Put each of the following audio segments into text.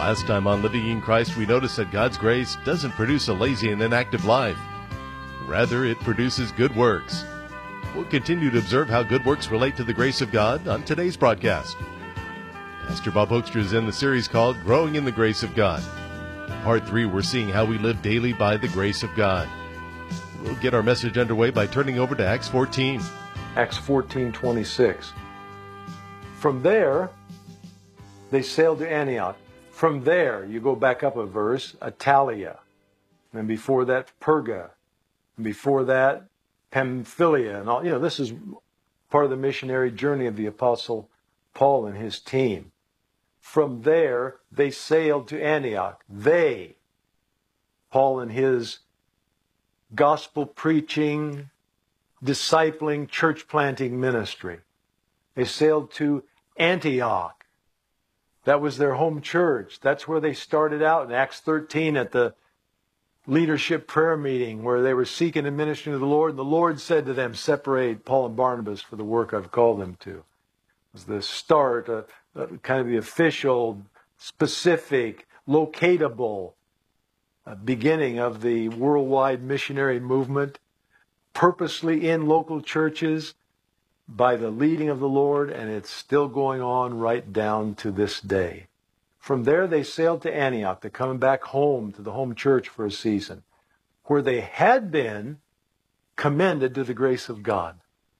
Last time on Living in Christ, we noticed that God's grace doesn't produce a lazy and inactive life. Rather, it produces good works. We'll continue to observe how good works relate to the grace of God on today's broadcast. Pastor Bob Hoekstra is in the series called Growing in the Grace of God. In Part 3, we're seeing how we live daily by the grace of God. We'll get our message underway by turning over to Acts 14. Acts 14:26. From there, they sailed to Antioch. From there, you go back up a verse, Attalia. And before that, Perga. And before that, Pamphylia. And all, this is part of the missionary journey of the Apostle Paul and his team. From there, they sailed to Antioch. They, Paul and his gospel preaching, discipling, church planting ministry. They sailed to Antioch. That was their home church. That's where they started out in Acts 13 at the leadership prayer meeting where they were seeking and ministering to the Lord. And the Lord said to them, separate Paul and Barnabas for the work I've called them to. It was the start, kind of the official, specific, locatable beginning of the worldwide missionary movement, purposely in local churches, by the leading of the Lord, and it's still going on right down to this day. From there, they sailed to Antioch. They're coming back home to the home church for a season, where they had been commended to the grace of God.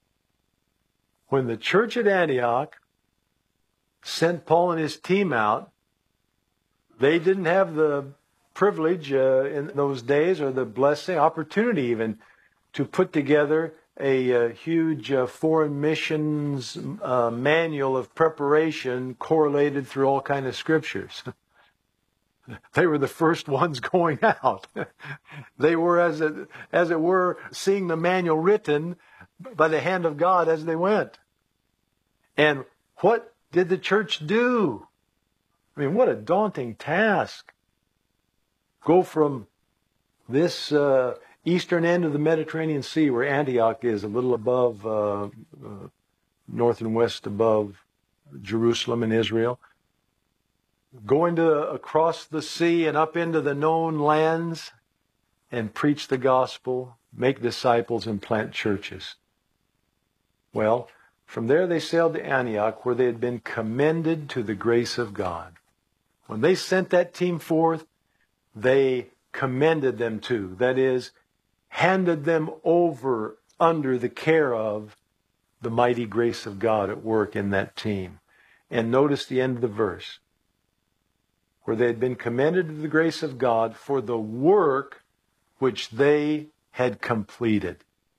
When the church at Antioch sent Paul and his team out, they didn't have the privilege in those days, or the blessing, opportunity even, to put together a huge foreign missions manual of preparation correlated through all kinds of scriptures. They were the first ones going out. They were, as it were, seeing the manual written by the hand of God as they went. And what did the church do? I mean, what a daunting task. Go from this eastern end of the Mediterranean Sea, where Antioch is, a little above, north and west above Jerusalem in Israel. Going across the sea and up into the known lands and preach the gospel, make disciples, and plant churches. Well, from there they sailed to Antioch, where they had been commended to the grace of God. When they sent that team forth, they commended them to, that is, handed them over under the care of the mighty grace of God at work in that team. And notice the end of the verse, where they had been commended to the grace of God for the work which they had completed.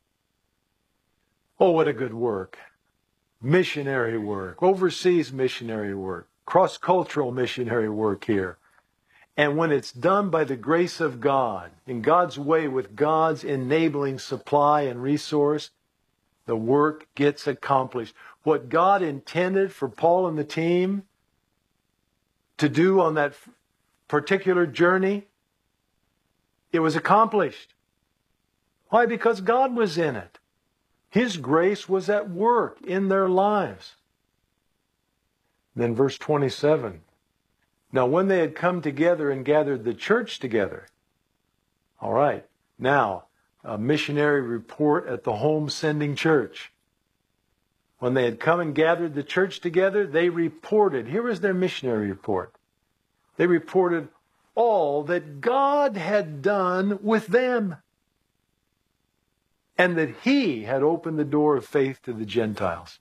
Oh, what a good work. Missionary work, overseas missionary work, cross-cultural missionary work here. And when it's done by the grace of God, in God's way, with God's enabling supply and resource, the work gets accomplished. What God intended for Paul and the team to do on that particular journey, it was accomplished. Why? Because God was in it. His grace was at work in their lives. Then verse 27. Now, when they had come together and gathered the church together, all right, now, a missionary report at the home sending church. When they had come and gathered the church together, they reported, here is their missionary report. They reported all that God had done with them, and that He had opened the door of faith to the Gentiles.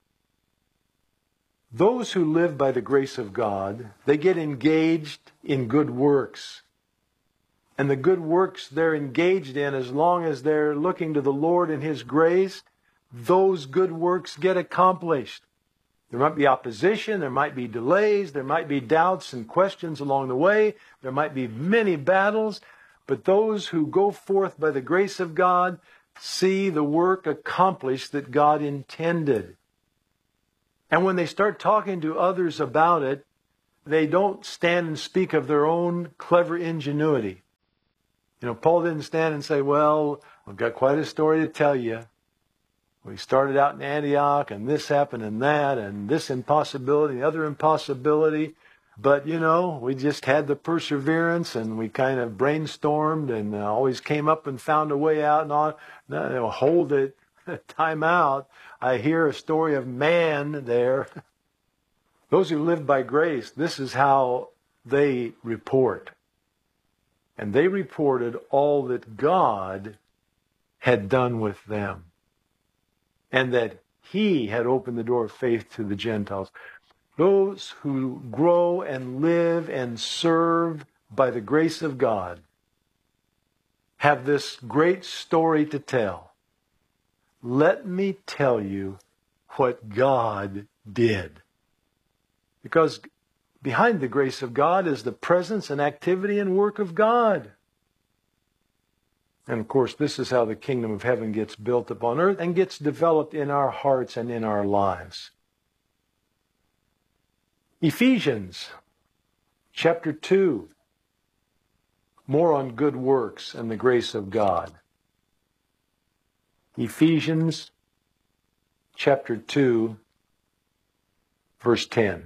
Those who live by the grace of God, they get engaged in good works. And the good works they're engaged in, as long as they're looking to the Lord and His grace, those good works get accomplished. There might be opposition, there might be delays, there might be doubts and questions along the way, there might be many battles, but those who go forth by the grace of God see the work accomplished that God intended. And when they start talking to others about it, they don't stand and speak of their own clever ingenuity. Paul didn't stand and say, well, I've got quite a story to tell you. We started out in Antioch, and this happened and that, and this impossibility, the other impossibility. But, we just had the perseverance, and we kind of brainstormed and always came up and found a way out and on. No, hold it, time out. I hear a story of man there. Those who live by grace, this is how they report. And they reported all that God had done with them, and that He had opened the door of faith to the Gentiles. Those who grow and live and serve by the grace of God have this great story to tell. Let me tell you what God did. Because behind the grace of God is the presence and activity and work of God. And of course, this is how the kingdom of heaven gets built upon earth and gets developed in our hearts and in our lives. Ephesians chapter 2, more on good works and the grace of God. Ephesians chapter 2, verse 10.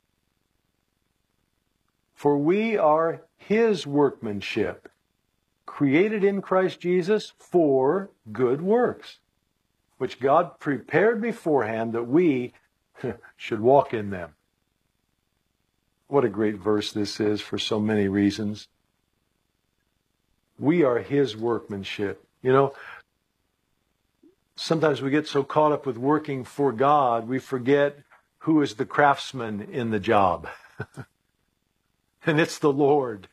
For we are His workmanship, created in Christ Jesus for good works, which God prepared beforehand that we should walk in them. What a great verse this is for so many reasons. We are His workmanship. Sometimes we get so caught up with working for God, we forget who is the craftsman in the job. And it's the Lord.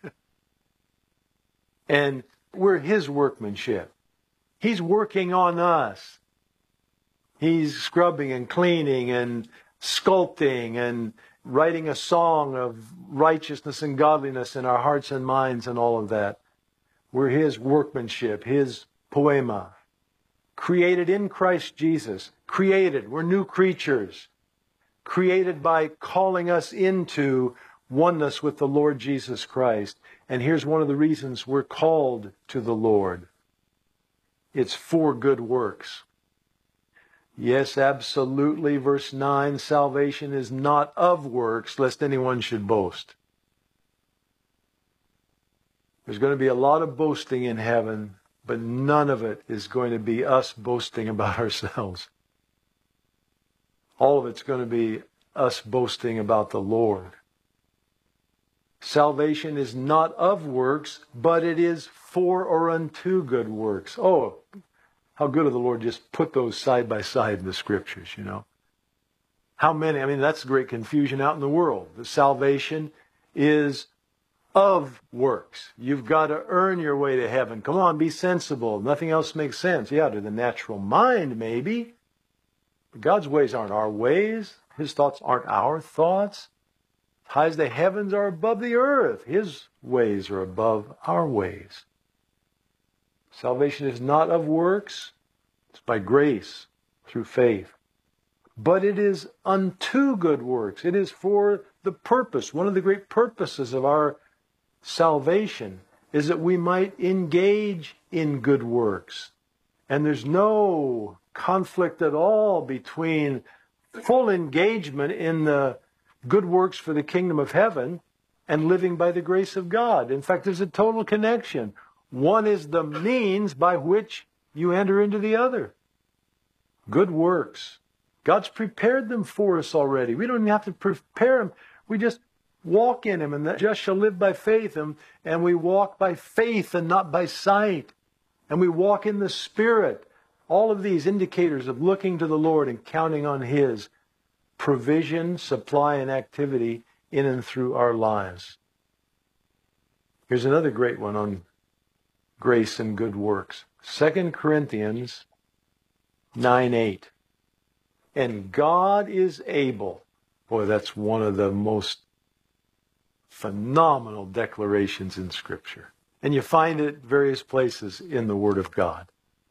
And we're His workmanship. He's working on us. He's scrubbing and cleaning and sculpting and writing a song of righteousness and godliness in our hearts and minds and all of that. We're His workmanship, His poema. Created in Christ Jesus. Created. We're new creatures. Created by calling us into oneness with the Lord Jesus Christ. And here's one of the reasons we're called to the Lord. It's for good works. Yes, absolutely. Verse 9, salvation is not of works, lest anyone should boast. There's going to be a lot of boasting in heaven, but none of it is going to be us boasting about ourselves. All of it's going to be us boasting about the Lord. Salvation is not of works, but it is for or unto good works. Oh, how good of the Lord just put those side by side in the Scriptures, How many? That's great confusion out in the world. The salvation is of works. You've got to earn your way to heaven. Come on, be sensible. Nothing else makes sense. Yeah, to the natural mind, maybe. But God's ways aren't our ways. His thoughts aren't our thoughts. As high as the heavens are above the earth, His ways are above our ways. Salvation is not of works. It's by grace, through faith. But it is unto good works. It is for the purpose. One of the great purposes of our salvation is that we might engage in good works. And there's no conflict at all between full engagement in the good works for the kingdom of heaven and living by the grace of God. In fact, there's a total connection. One is the means by which you enter into the other. Good works. God's prepared them for us already. We don't even have to prepare them. We just walk in Him, and the just shall live by faith. And we walk by faith and not by sight. And we walk in the Spirit. All of these indicators of looking to the Lord and counting on His provision, supply, and activity in and through our lives. Here's another great one on grace and good works. 2 Corinthians 9:8. And God is able. Boy, that's one of the most phenomenal declarations in Scripture. And you find it various places in the Word of God.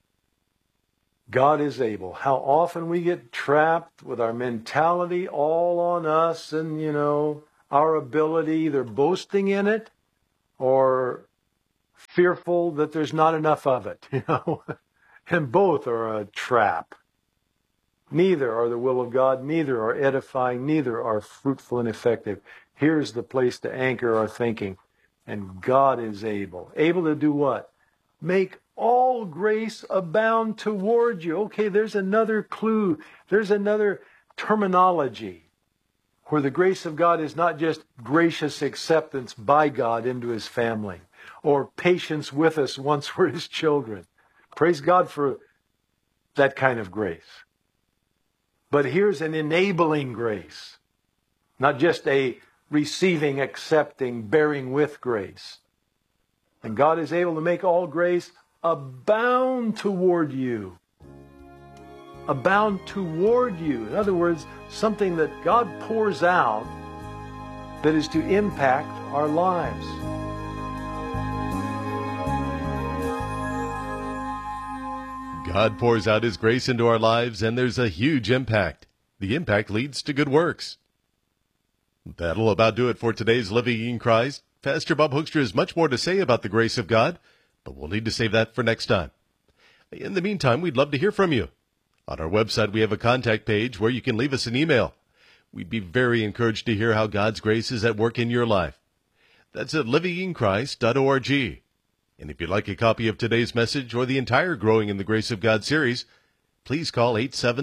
God is able. How often we get trapped with our mentality all on us and, our ability, either boasting in it or fearful that there's not enough of it, And both are a trap. Neither are the will of God, neither are edifying, neither are fruitful and effective. Here's the place to anchor our thinking. And God is able. Able to do what? Make all grace abound toward you. Okay, there's another clue. There's another terminology where the grace of God is not just gracious acceptance by God into His family or patience with us once we're His children. Praise God for that kind of grace. But here's an enabling grace, not just a receiving, accepting, bearing with grace. And God is able to make all grace abound toward you. Abound toward you. In other words, something that God pours out that is to impact our lives. God pours out His grace into our lives, and there's a huge impact. The impact leads to good works. That'll about do it for today's Living in Christ. Pastor Bob Hoekstra has much more to say about the grace of God, but we'll need to save that for next time. In the meantime, we'd love to hear from you. On our website, we have a contact page where you can leave us an email. We'd be very encouraged to hear how God's grace is at work in your life. That's at livinginchrist.org. And if you'd like a copy of today's message or the entire Growing in the Grace of God series, please call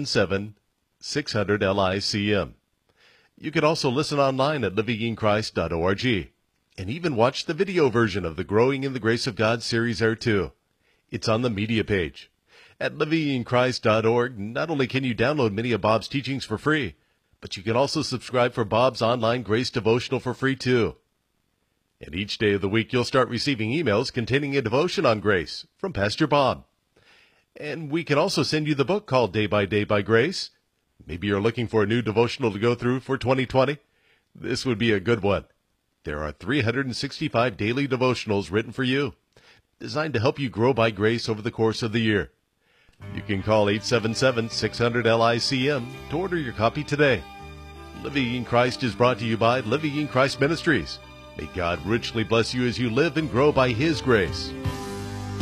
877-600-LICM. You can also listen online at livinginchrist.org and even watch the video version of the Growing in the Grace of God series there too. It's on the media page. At livinginchrist.org, not only can you download many of Bob's teachings for free, but you can also subscribe for Bob's online grace devotional for free too. And each day of the week, you'll start receiving emails containing a devotion on grace from Pastor Bob. And we can also send you the book called Day by Grace. Maybe you're looking for a new devotional to go through for 2020. This would be a good one. There are 365 daily devotionals written for you, designed to help you grow by grace over the course of the year. You can call 877-600-LICM to order your copy today. Living in Christ is brought to you by Living in Christ Ministries. May God richly bless you as you live and grow by His grace.